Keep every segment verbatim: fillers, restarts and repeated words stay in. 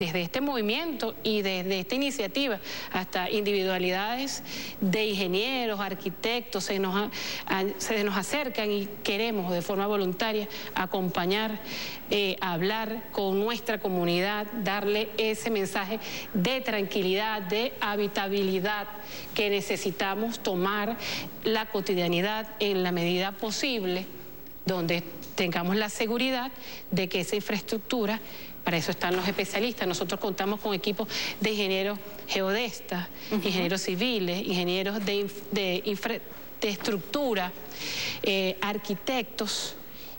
desde este movimiento y desde esta iniciativa hasta individualidades de ingenieros, arquitectos, se nos, a, a, se nos acercan y queremos de forma voluntaria acompañar, eh, hablar con nuestra comunidad, darle ese mensaje de tranquilidad, de habitabilidad que necesitamos tomar la cotidianidad en la medida posible, donde tengamos la seguridad de que esa infraestructura, para eso están los especialistas. Nosotros contamos con equipos de ingenieros geodestas, uh-huh. ingenieros civiles, ingenieros de, de, infra, de estructura, eh, arquitectos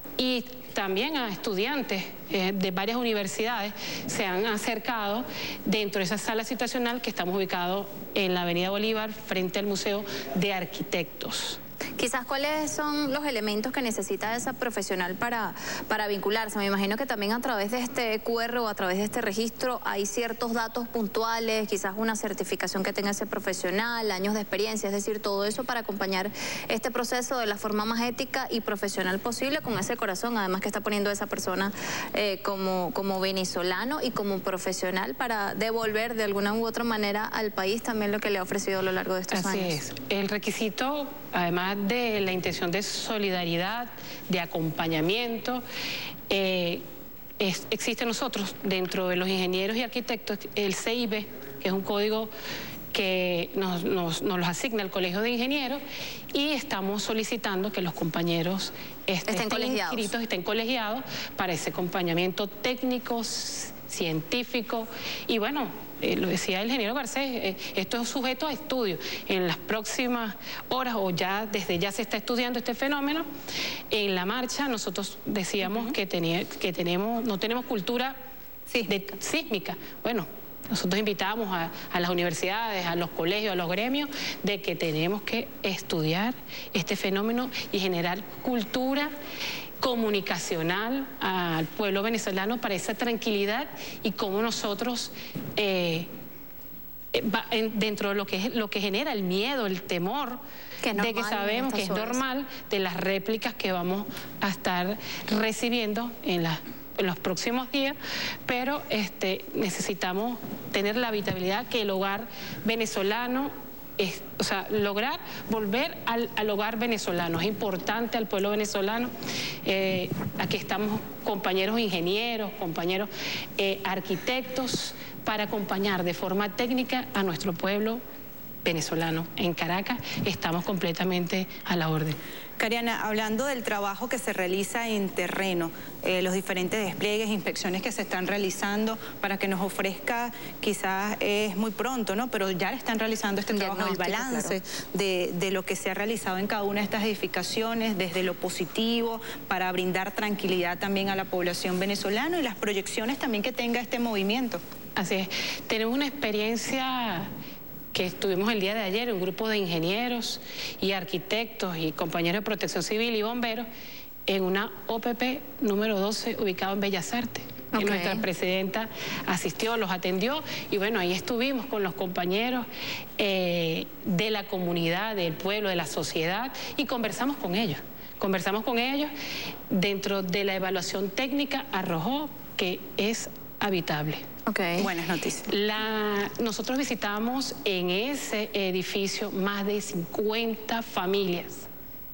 y también a estudiantes eh, de varias universidades se han acercado dentro de esa sala situacional que estamos ubicados en la Avenida Bolívar frente al Museo de Arquitectos. Quizás, ¿cuáles son los elementos que necesita esa profesional para, para vincularse? Me imagino que también a través de este cu erre o a través de este registro hay ciertos datos puntuales, quizás una certificación que tenga ese profesional, años de experiencia, es decir, todo eso para acompañar este proceso de la forma más ética y profesional posible, con ese corazón, además que está poniendo esa persona eh, como, como venezolano y como profesional para devolver de alguna u otra manera al país también lo que le ha ofrecido a lo largo de estos Así años. es. El requisito, además de la intención de solidaridad, de acompañamiento, eh, es, existe nosotros dentro de los ingenieros y arquitectos el C I B, que es un código que nos, nos, nos los asigna el Colegio de Ingenieros, y estamos solicitando que los compañeros este, estén, estén colegiados. inscritos, estén colegiados para ese acompañamiento técnico, científico y bueno, eh, lo decía el ingeniero Garcés, eh, esto es sujeto a estudio. En las próximas horas o ya desde ya se está estudiando este fenómeno. En la marcha nosotros decíamos uh-huh. que, tenía, que tenemos, no tenemos cultura sí. de, sísmica. Bueno, nosotros invitamos a, a las universidades, a los colegios, a los gremios, de que tenemos que estudiar este fenómeno y generar cultura comunicacional al pueblo venezolano para esa tranquilidad y cómo nosotros eh, va en, dentro de lo que es lo que genera el miedo, el temor que de que sabemos que es horas. normal de las réplicas que vamos a estar recibiendo en las en los próximos días, pero este, necesitamos tener la habitabilidad que el hogar venezolano es, o sea, lograr volver al, al hogar venezolano. Es importante al pueblo venezolano. Eh, aquí estamos compañeros ingenieros, compañeros eh, arquitectos, para acompañar de forma técnica a nuestro pueblo venezolano. En Caracas estamos completamente a la orden. Kariana, hablando del trabajo que se realiza en terreno, eh, los diferentes despliegues, inspecciones que se están realizando, para que nos ofrezca, quizás es muy pronto, ¿no? Pero ya están realizando este trabajo, el balance claro. de, de lo que se ha realizado en cada una de estas edificaciones, desde lo positivo, para brindar tranquilidad también a la población venezolana y las proyecciones también que tenga este movimiento. Así es. Tenemos una experiencia que estuvimos el día de ayer, un grupo de ingenieros y arquitectos y compañeros de protección civil y bomberos en una O P P número doce ubicado en Bellas Artes. Okay. Y nuestra presidenta asistió, los atendió y bueno, ahí estuvimos con los compañeros eh, de la comunidad, del pueblo, de la sociedad y conversamos con ellos. Conversamos con ellos, dentro de la evaluación técnica arrojó que es habitable. Okay. Buenas noticias. La, nosotros visitamos en ese edificio más de cincuenta familias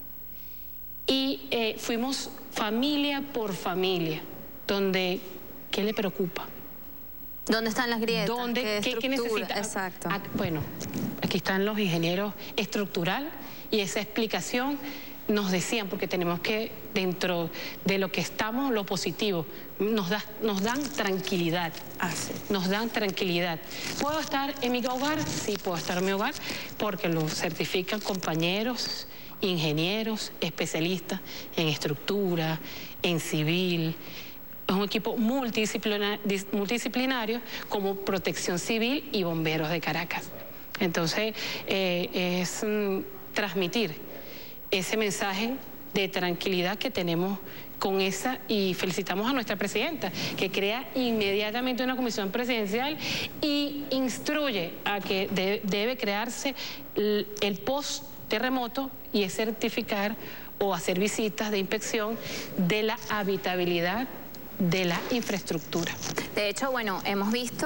y eh, fuimos familia por familia, donde, ¿qué le preocupa? ¿Dónde están las grietas? ¿Dónde, ¿Qué, ¿qué, ¿qué necesita? Exacto. Ah, bueno, aquí están los ingenieros estructural y esa explicación nos decían, porque tenemos que, dentro de lo que estamos, lo positivo, nos, da, nos dan tranquilidad, ah, sí. nos dan tranquilidad. ¿Puedo estar en mi hogar? Sí, puedo estar en mi hogar, porque lo certifican compañeros, ingenieros, especialistas en estructura, en civil. Es un equipo multidisciplinario, multidisciplinario como Protección Civil y Bomberos de Caracas. Entonces, eh, es mm, transmitir ese mensaje de tranquilidad que tenemos con esa, y felicitamos a nuestra presidenta, que crea inmediatamente una comisión presidencial y instruye a que de, debe crearse el, el post-terremoto y es certificar o hacer visitas de inspección de la habitabilidad de la infraestructura. De hecho, bueno, hemos visto